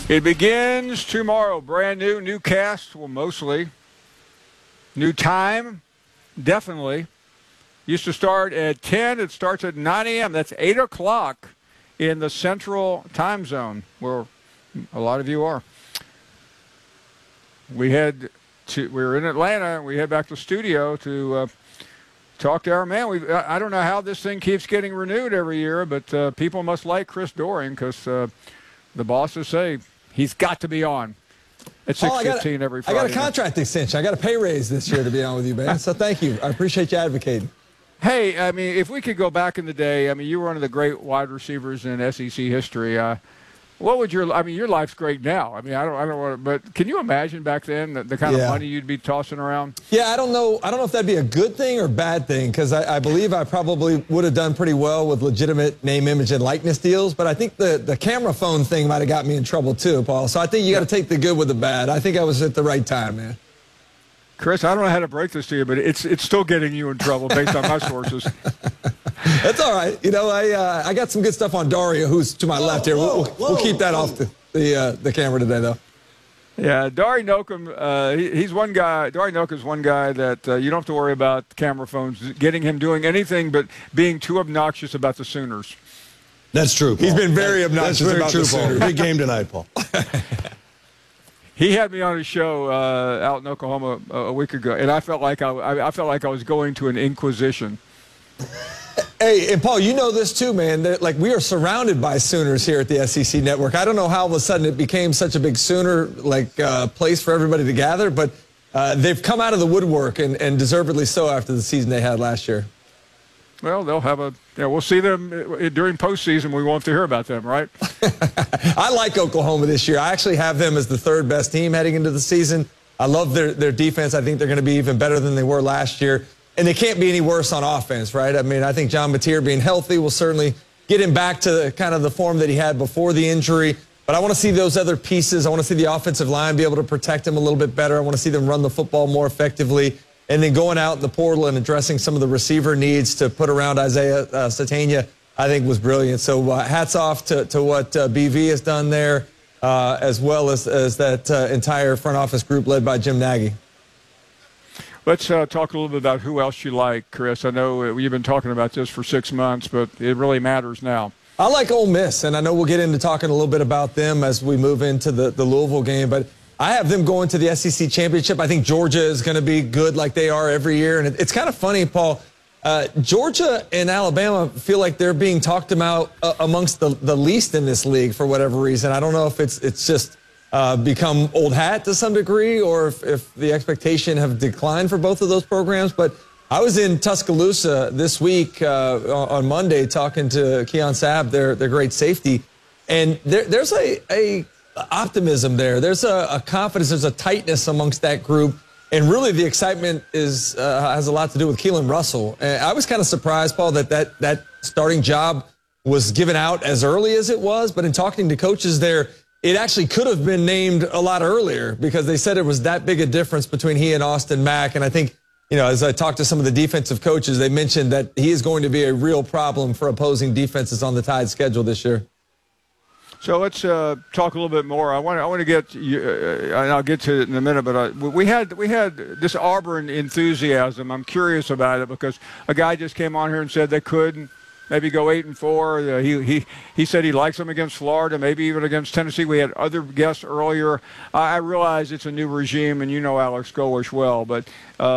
It begins tomorrow. Brand new cast, well, mostly. New time, definitely. Used to start at 10. It starts at 9 a.m. That's 8 o'clock in the central time zone, where a lot of you are. We were in Atlanta, and we head back to the studio to talk to our man. I don't know how this thing keeps getting renewed every year, but people must like Chris Doering because the bosses say he's got to be on at 6:15 every Friday. I got a contract extension. I got a pay raise this year to be on with you, man. So thank you. I appreciate you advocating. Hey, I mean, if we could go back in the day, I mean, you were one of the great wide receivers in SEC history. What would your life's great now. I mean, I don't want to, but can you imagine back then the kind of money you'd be tossing around? Yeah, I don't know if that'd be a good thing or bad thing, because I believe I probably would have done pretty well with legitimate name, image, and likeness deals. But I think the camera phone thing might have got me in trouble too, Paul. So I think you got to take the good with the bad. I think I was at the right time, man. Chris, I don't know how to break this to you, but it's still getting you in trouble based on my sources. That's all right. You know, I got some good stuff on Daria, who's to my left here. We'll keep that off the camera today, though. Yeah, Dari Nokum, he's one guy. Dari Nokum's one guy that you don't have to worry about camera phones getting him doing anything but being too obnoxious about the Sooners. That's true, Paul. He's been very obnoxious about the Sooners. Big game tonight, Paul. He had me on his show out in Oklahoma a week ago, and I felt like I was going to an inquisition. Hey, and Paul, you know this too, man. Like, we are surrounded by Sooners here at the SEC Network. I don't know how all of a sudden it became such a big Sooner place for everybody to gather, but they've come out of the woodwork and deservedly so after the season they had last year. Well, they'll have we'll see them during postseason. We won't have to hear about them, right? I like Oklahoma this year. I actually have them as the third best team heading into the season. I love their defense. I think they're going to be even better than they were last year. And they can't be any worse on offense, right? I mean, I think John Mateer being healthy will certainly get him back to kind of the form that he had before the injury. But I want to see those other pieces. I want to see the offensive line be able to protect him a little bit better. I want to see them run the football more effectively. And then going out in the portal and addressing some of the receiver needs to put around Isaiah Satania, I think was brilliant. So hats off to what BV has done there, as well as that entire front office group led by Jim Nagy. Let's talk a little bit about who else you like, Chris. I know you've been talking about this for 6 months, but it really matters now. I like Ole Miss, and I know we'll get into talking a little bit about them as we move into the Louisville game, but I have them going to the SEC Championship. I think Georgia is going to be good like they are every year, and it's kind of funny, Paul. Georgia and Alabama feel like they're being talked about amongst the least in this league for whatever reason. I don't know if it's just become old hat to some degree, or if the expectation have declined for both of those programs. But I was in Tuscaloosa this week on Monday talking to Keon Sabb, their great safety, and there's a optimism there. There's a confidence. There's a tightness amongst that group, and really the excitement has a lot to do with Keelan Russell. And I was kind of surprised, Paul, that starting job was given out as early as it was. But in talking to coaches there, it actually could have been named a lot earlier because they said it was that big a difference between he and Austin Mack. And I think, you know, as I talked to some of the defensive coaches, they mentioned that he is going to be a real problem for opposing defenses on the Tide schedule this year. So let's talk a little bit more. I want to get you, and I'll get to it in a minute. But we had this Auburn enthusiasm. I'm curious about it because a guy just came on here and said they could maybe go 8-4. He said he likes them against Florida, maybe even against Tennessee. We had other guests earlier. I realize it's a new regime, and you know Alex Golesh well, but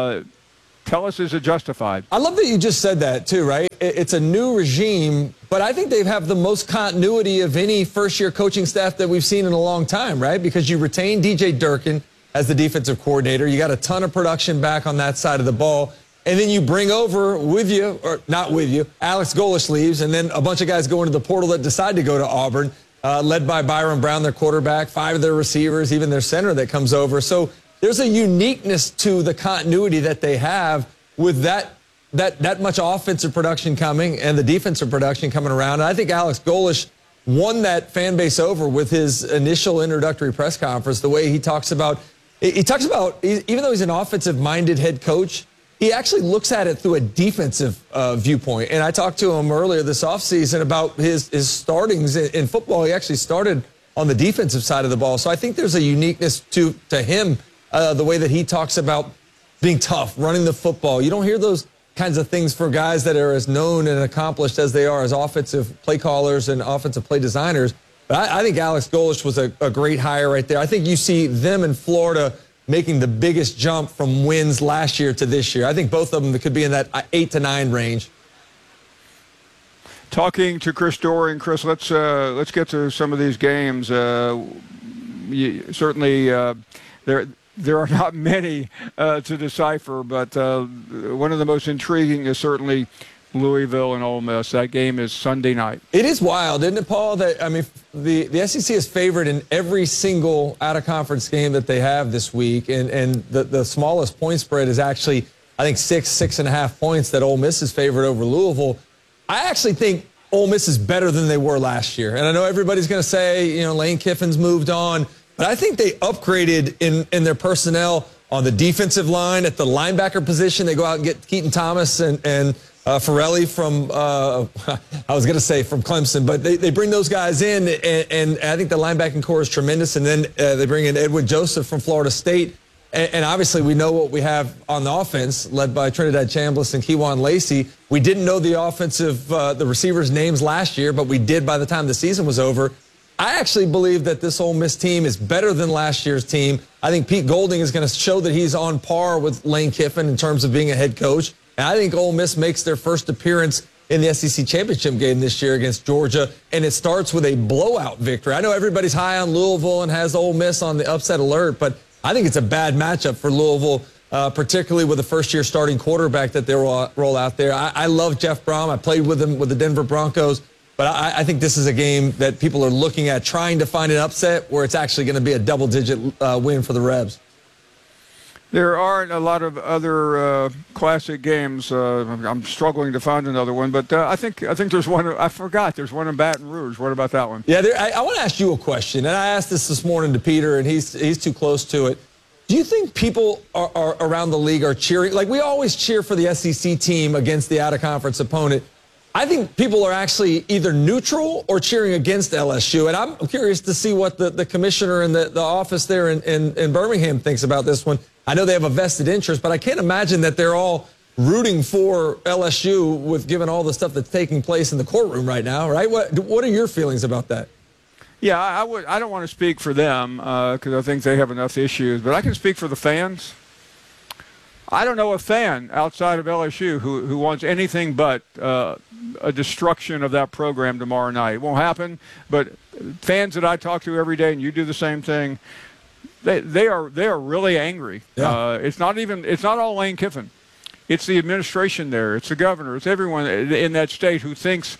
tell us, is it justified? I love that you just said that too, right? It's a new regime, but I think they have the most continuity of any first-year coaching staff that we've seen in a long time, right? Because you retain DJ Durkin as the defensive coordinator. You got a ton of production back on that side of the ball. And then you bring over with you, or not with you, Alex Golesh leaves, and then a bunch of guys go into the portal that decide to go to Auburn, led by Byron Brown, their quarterback, 5 of their receivers, even their center that comes over. So there's a uniqueness to the continuity that they have with that much offensive production coming and the defensive production coming around. And I think Alex Golesh won that fan base over with his initial introductory press conference, the way he talks about, even though he's an offensive-minded head coach, he actually looks at it through a defensive viewpoint. And I talked to him earlier this offseason about his startings in football. He actually started on the defensive side of the ball. So I think there's a uniqueness to him, the way that he talks about being tough, running the football. You don't hear those kinds of things for guys that are as known and accomplished as they are as offensive play callers and offensive play designers. But I think Alex Golesh was a great hire right there. I think you see them in Florida making the biggest jump from wins last year to this year. I think both of them could be in that 8 to 9 range. Talking to Chris Doering. Chris, let's get to some of these games. Certainly, there are not many to decipher, but one of the most intriguing is certainly Louisville and Ole Miss. That game is Sunday night. It is wild, isn't it, Paul? That I mean, the SEC is favored in every single out-of-conference game that they have this week, and the smallest point spread is actually, I think, 6.5 points that Ole Miss is favored over Louisville. I actually think Ole Miss is better than they were last year, and I know everybody's going to say, Lane Kiffin's moved on, but I think they upgraded in their personnel on the defensive line at the linebacker position. They go out and get Keaton Thomas and Farrelly from, I was going to say from Clemson, but they bring those guys in, and I think the linebacking core is tremendous. And then they bring in Edwin Joseph from Florida State. And obviously we know what we have on the offense, led by Trinidad Chambliss and Kewan Lacey. We didn't know the receivers' names last year, but we did by the time the season was over. I actually believe that this Ole Miss team is better than last year's team. I think Pete Golding is going to show that he's on par with Lane Kiffin in terms of being a head coach. And I think Ole Miss makes their first appearance in the SEC championship game this year against Georgia, and it starts with a blowout victory. I know everybody's high on Louisville and has Ole Miss on the upset alert, but I think it's a bad matchup for Louisville, particularly with the first-year starting quarterback that they roll out there. I love Jeff Brom. I played with him with the Denver Broncos, but I think this is a game that people are looking at, trying to find an upset where it's actually going to be a double-digit win for the Rebs. There aren't a lot of other classic games. I'm struggling to find another one, but I think there's one. I forgot there's one in Baton Rouge. What about that one? Yeah, I want to ask you a question, and I asked this morning to Peter, and he's too close to it. Do you think people are around the league are cheering? Like, we always cheer for the SEC team against the out-of-conference opponent. I think people are actually either neutral or cheering against LSU, and I'm curious to see what the commissioner in the office there in Birmingham thinks about this one. I know they have a vested interest, but I can't imagine that they're all rooting for LSU with given all the stuff that's taking place in the courtroom right now, right? What are your feelings about that? Yeah, I don't want to speak for them because I think they have enough issues, but I can speak for the fans. I don't know a fan outside of LSU who wants anything but a destruction of that program tomorrow night. It won't happen, but fans that I talk to every day, and you do the same thing, they are really angry. Yeah. It's not all Lane Kiffin. It's the administration there. It's the governor. It's everyone in that state who thinks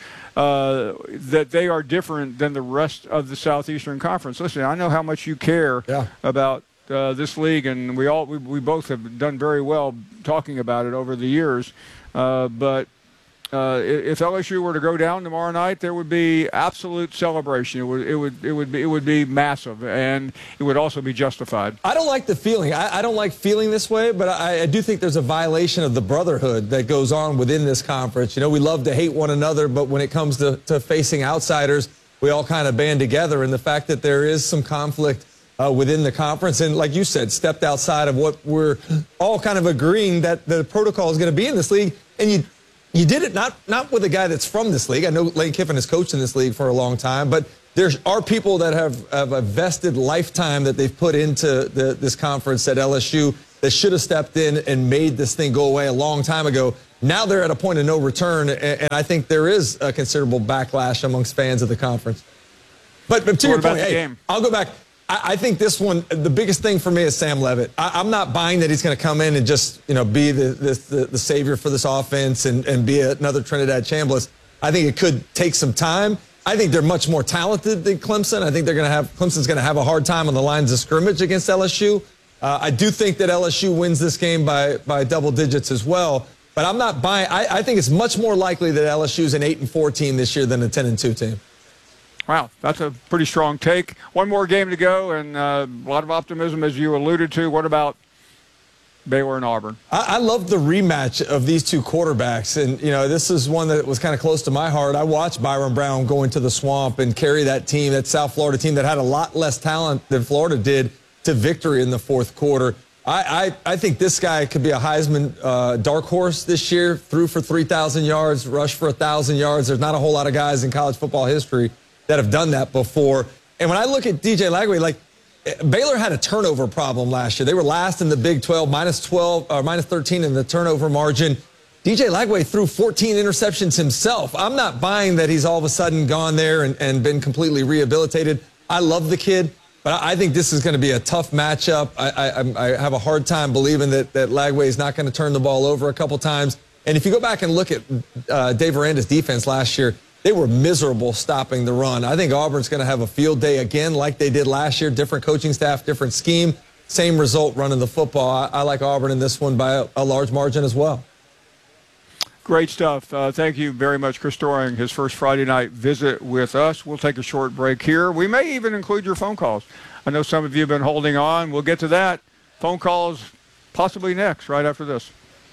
that they are different than the rest of the Southeastern Conference. Listen, I know how much you care about this league, and we both have done very well talking about it over the years. But if LSU were to go down tomorrow night, there would be absolute celebration. It would be massive, and it would also be justified. I don't like the feeling. I don't like feeling this way, but I do think there's a violation of the brotherhood that goes on within this conference. We love to hate one another, but when it comes to facing outsiders, we all kind of band together. And the fact that there is some conflict within the conference, and like you said, stepped outside of what we're all kind of agreeing that the protocol is going to be in this league, and you did it not with a guy that's from this league. I know Lane Kiffin has coached in this league for a long time, but there are people that have a vested lifetime that they've put into this conference at LSU that should have stepped in and made this thing go away a long time ago. Now they're at a point of no return, and I think there is a considerable backlash amongst fans of the conference. But to your point, hey, I'll go back. I think this one, the biggest thing for me is Sam Leavitt. I'm not buying that he's going to come in and just, be the savior for this offense and be another Trinidad Chambliss. I think it could take some time. I think they're much more talented than Clemson. I think Clemson's going to have a hard time on the lines of scrimmage against LSU. I do think that LSU wins this game by double digits as well. But I'm not buying. I think it's much more likely that LSU's an 8-4 team this year than a 10-2 team. Wow, that's a pretty strong take. One more game to go, and a lot of optimism, as you alluded to. What about Baylor and Auburn. I love the rematch of these two quarterbacks. And, this is one that was kind of close to my heart. I watched Byron Brown go into the swamp and carry that team, that South Florida team that had a lot less talent than Florida did, to victory in the fourth quarter. I think this guy could be a Heisman dark horse this year. Threw for 3,000 yards, rushed for 1,000 yards. There's not a whole lot of guys in college football history that have done that before. And when I look at DJ Lagway, Baylor had a turnover problem last year. They were last in the Big 12, minus 13 in the turnover margin. DJ Lagway threw 14 interceptions himself. I'm not buying that he's all of a sudden gone there and been completely rehabilitated. I love the kid, but I think this is going to be a tough matchup. I have a hard time believing that Lagway is not going to turn the ball over a couple times. And if you go back and look at Dave Aranda's defense last year, they were miserable stopping the run. I think Auburn's going to have a field day again like they did last year. Different coaching staff, different scheme, same result running the football. I like Auburn in this one by a large margin as well. Great stuff. Thank you very much, Chris Doering, his first Friday night visit with us. We'll take a short break here. We may even include your phone calls. I know some of you have been holding on. We'll get to that. Phone calls possibly next, right after this.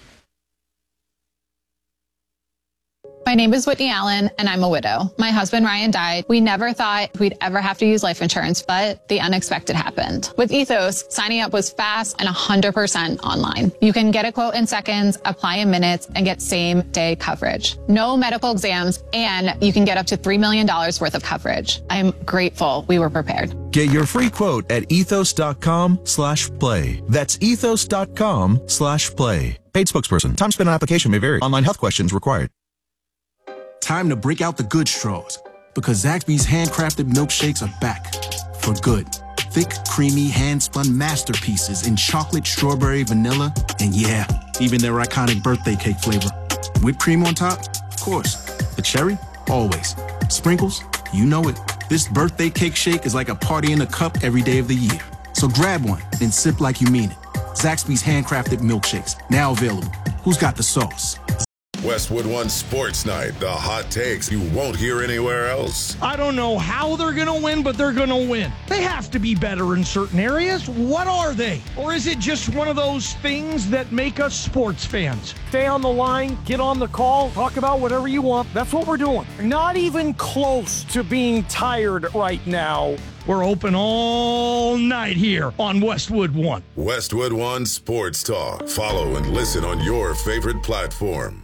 My name is Whitney Allen, and I'm a widow. My husband, Ryan, died. We never thought we'd ever have to use life insurance, but the unexpected happened. With Ethos, signing up was fast and 100% online. You can get a quote in seconds, apply in minutes, and get same-day coverage. No medical exams, and you can get up to $3 million worth of coverage. I'm grateful we were prepared. Get your free quote at ethos.com/play. That's ethos.com/play. Paid spokesperson. Time spent on application may vary. Online health questions required. Time to break out the good straws, because Zaxby's handcrafted milkshakes are back for good. Thick, creamy, hand-spun masterpieces in chocolate, strawberry, vanilla, and yeah, even their iconic birthday cake flavor. Whipped cream on top? Of course. The cherry? Always. Sprinkles? You know it. This birthday cake shake is like a party in a cup every day of the year. So grab one and sip like you mean it. Zaxby's handcrafted milkshakes, now available. Who's got the sauce? Westwood One Sports Night, the hot takes you won't hear anywhere else. I don't know how they're going to win, but they're going to win. They have to be better in certain areas. What are they? Or is it just one of those things that make us sports fans? Stay on the line, get on the call, talk about whatever you want. That's what we're doing. Not even close to being tired right now. We're open all night here on Westwood One. Westwood One Sports Talk. Follow and listen on your favorite platform.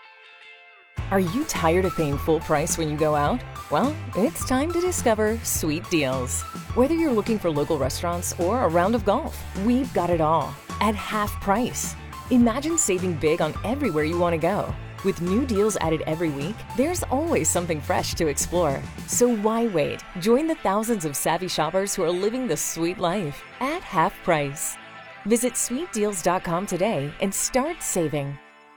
Are you tired of paying full price when you go out? Well, it's time to discover Sweet Deals. Whether you're looking for local restaurants or a round of golf, we've got it all at half price. Imagine saving big on everywhere you want to go. With new deals added every week, there's always something fresh to explore. So why wait? Join the thousands of savvy shoppers who are living the sweet life at half price. Visit sweetdeals.com today and start saving.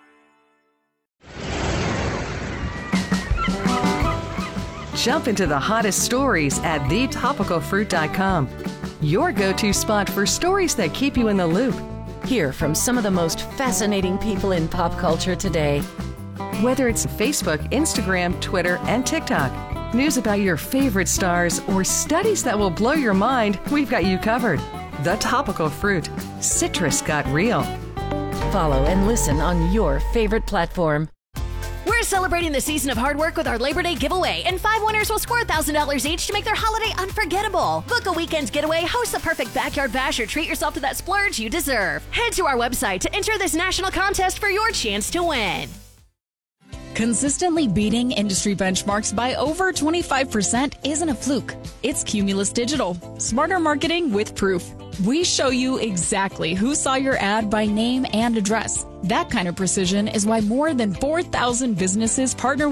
Jump into the hottest stories at thetopicalfruit.com. Your go-to spot for stories that keep you in the loop. Hear from some of the most fascinating people in pop culture today. Whether it's Facebook, Instagram, Twitter, and TikTok, news about your favorite stars, or studies that will blow your mind, we've got you covered. The Topical Fruit. Citrus got real. Follow and listen on your favorite platform. We're celebrating the season of hard work with our Labor Day giveaway, and 5 winners will score $1,000 each to make their holiday unforgettable. Book a weekend getaway, host the perfect backyard bash, or treat yourself to that splurge you deserve. Head to our website to enter this national contest for your chance to win. Consistently beating industry benchmarks by over 25% isn't a fluke. It's Cumulus Digital. Smarter marketing with proof. We show you exactly who saw your ad by name and address. That kind of precision is why more than 4,000 businesses partner